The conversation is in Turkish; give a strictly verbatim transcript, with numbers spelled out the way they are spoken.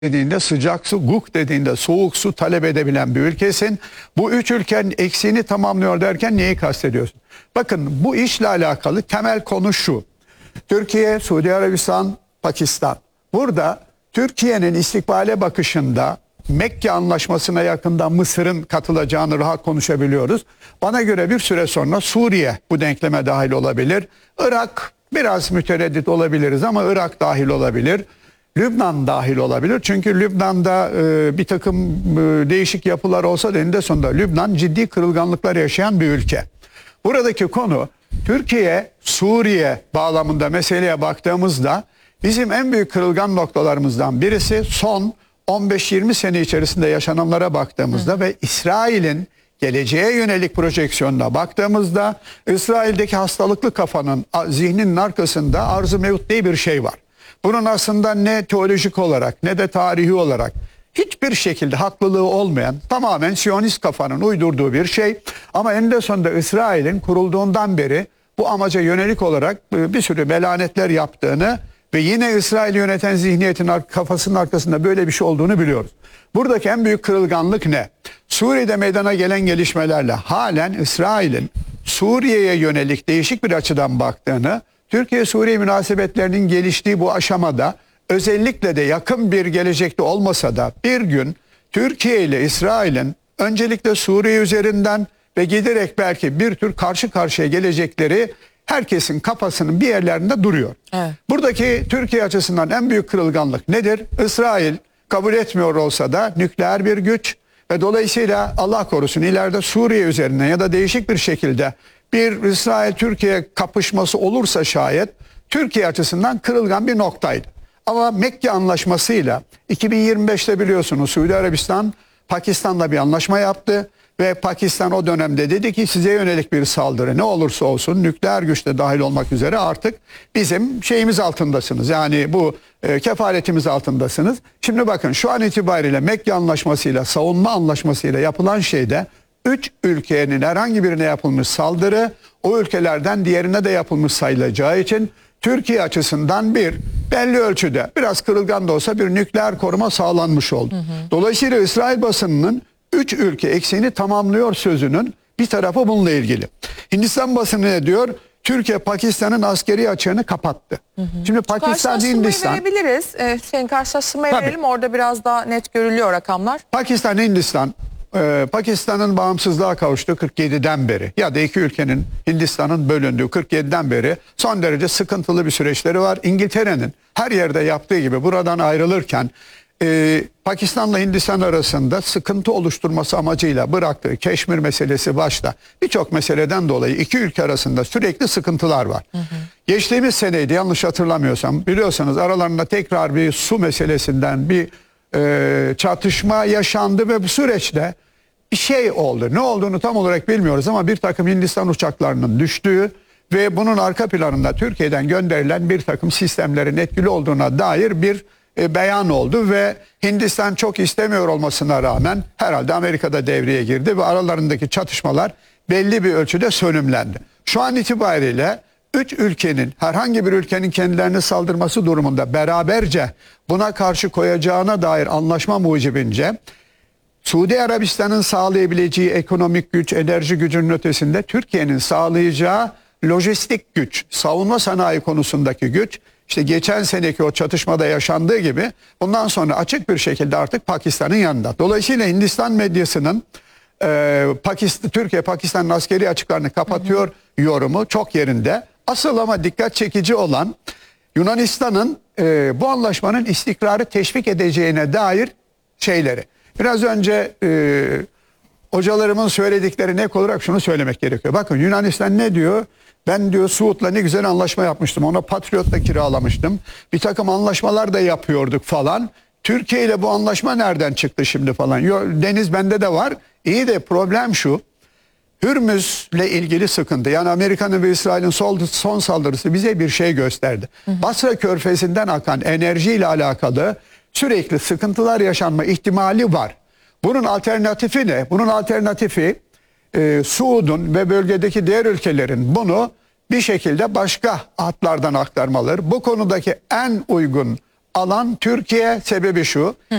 dediğinde sıcak su, guk dediğinde soğuk su talep edebilen bir ülkesin. Bu üç ülkenin eksiğini tamamlıyor derken neyi kastediyorsun? Bakın, bu işle alakalı temel konu şu: Türkiye, Suudi Arabistan, Pakistan. Burada Türkiye'nin istikbale bakışında Mekke Anlaşması'na yakında Mısır'ın katılacağını rahat konuşabiliyoruz. Bana göre bir süre sonra Suriye bu denkleme dahil olabilir. Irak biraz mütereddit olabiliriz ama Irak dahil olabilir. Lübnan dahil olabilir. Çünkü Lübnan'da e, bir takım e, değişik yapılar olsa da eninde sonunda Lübnan ciddi kırılganlıklar yaşayan bir ülke. Buradaki konu Türkiye, Suriye bağlamında meseleye baktığımızda bizim en büyük kırılgan noktalarımızdan birisi son on beş yirmi sene içerisinde yaşananlara baktığımızda Hı. ve İsrail'in geleceğe yönelik projeksiyonuna baktığımızda İsrail'deki hastalıklı kafanın, zihninin arkasında arz-ı mevut diye bir şey var. Bunun aslında ne teolojik olarak ne de tarihi olarak hiçbir şekilde haklılığı olmayan, tamamen Siyonist kafanın uydurduğu bir şey. Ama eninde sonunda İsrail'in kurulduğundan beri bu amaca yönelik olarak bir sürü melanetler yaptığını ve yine İsrail yöneten zihniyetin kafasının arkasında böyle bir şey olduğunu biliyoruz. Buradaki en büyük kırılganlık ne? Suriye'de meydana gelen gelişmelerle halen İsrail'in Suriye'ye yönelik değişik bir açıdan baktığını, Türkiye-Suriye münasebetlerinin geliştiği bu aşamada özellikle de yakın bir gelecekte olmasa da bir gün Türkiye ile İsrail'in öncelikle Suriye üzerinden ve giderek belki bir tür karşı karşıya gelecekleri herkesin kafasının bir yerlerinde duruyor. Evet. Buradaki Türkiye açısından en büyük kırılganlık nedir? İsrail kabul etmiyor olsa da nükleer bir güç ve dolayısıyla Allah korusun ileride Suriye üzerinden ya da değişik bir şekilde bir İsrail-Türkiye kapışması olursa şayet Türkiye açısından kırılgan bir noktaydı. Ama Mekke Anlaşması'yla iki bin yirmi beşte biliyorsunuz Suudi Arabistan Pakistan'la bir anlaşma yaptı ve Pakistan o dönemde dedi ki size yönelik bir saldırı ne olursa olsun nükleer güçte dahil olmak üzere artık bizim şeyimiz altındasınız. Yani bu e, kefaletimiz altındasınız. Şimdi bakın, şu an itibariyle Mekke Anlaşması'yla, savunma anlaşmasıyla yapılan şeyde üç ülkenin herhangi birine yapılmış saldırı o ülkelerden diğerine de yapılmış sayılacağı için Türkiye açısından bir belli ölçüde biraz kırılgan da olsa bir nükleer koruma sağlanmış oldu. Hı hı. Dolayısıyla İsrail basınının üç ülke eksiğini tamamlıyor sözünün bir tarafı bununla ilgili. Hindistan basını ne diyor? Türkiye Pakistan'ın askeri açığını kapattı. Hı hı. Şimdi Pakistan, Hindistan. verebiliriz. Ee, Hüseyin, karşılaştırmayı Tabii. verelim. Orada biraz daha net görülüyor rakamlar. Pakistan, Hindistan. Ee, Pakistan'ın bağımsızlığa kavuştuğu kırk yediden beri ya da iki ülkenin, Hindistan'ın bölündüğü kırk yediden beri son derece sıkıntılı bir süreçleri var. İngiltere'nin her yerde yaptığı gibi buradan ayrılırken e, Pakistan'la Hindistan arasında sıkıntı oluşturması amacıyla bıraktığı Keşmir meselesi başta birçok meseleden dolayı iki ülke arasında sürekli sıkıntılar var. Hı hı. Geçtiğimiz seneydi yanlış hatırlamıyorsam, biliyorsanız aralarında tekrar bir su meselesinden bir e, çatışma yaşandı ve bu süreçte bir şey oldu. Ne olduğunu tam olarak bilmiyoruz ama bir takım Hindistan uçaklarının düştüğü ve bunun arka planında Türkiye'den gönderilen bir takım sistemlerin etkili olduğuna dair bir e, beyan oldu ve Hindistan çok istemiyor olmasına rağmen herhalde Amerika'da devreye girdi ve aralarındaki çatışmalar belli bir ölçüde sönümlendi. Şu an itibariyle üç ülkenin herhangi bir ülkenin kendilerine saldırması durumunda beraberce buna karşı koyacağına dair anlaşma mucibince Suudi Arabistan'ın sağlayabileceği ekonomik güç, enerji gücünün ötesinde Türkiye'nin sağlayacağı lojistik güç, savunma sanayi konusundaki güç, işte geçen seneki o çatışmada yaşandığı gibi bundan sonra açık bir şekilde artık Pakistan'ın yanında. Dolayısıyla Hindistan medyasının e, Pakistan, Türkiye Pakistan'ın askeri açıklarını kapatıyor hı hı. yorumu çok yerinde. Asıl ama dikkat çekici olan Yunanistan'ın e, bu anlaşmanın istikrarı teşvik edeceğine dair şeyleri. Biraz önce e, hocalarımın söylediklerine ek olarak şunu söylemek gerekiyor. Bakın, Yunanistan ne diyor? Ben diyor Suud'la ne güzel anlaşma yapmıştım. Ona Patriot'la kiralamıştım. Bir takım anlaşmalar da yapıyorduk falan. Türkiye ile bu anlaşma nereden çıktı şimdi falan. Deniz bende de var. İyi de problem şu. Hürmüz'le ilgili sıkıntı, yani Amerika'nın ve İsrail'in son saldırısı bize bir şey gösterdi. Hı hı. Basra Körfezi'nden akan enerjiyle alakalı sürekli sıkıntılar yaşanma ihtimali var. Bunun alternatifi ne? Bunun alternatifi e, Suud'un ve bölgedeki diğer ülkelerin bunu bir şekilde başka hatlardan aktarmaları. Bu konudaki en uygun alan Türkiye, sebebi şu.